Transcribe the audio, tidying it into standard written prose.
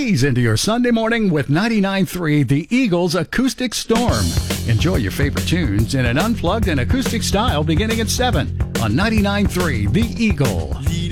Ease into your Sunday morning with 99.3 The Eagles Acoustic Storm. Enjoy your favorite tunes in an unplugged and acoustic style beginning at 7 on 99.3 The Eagle.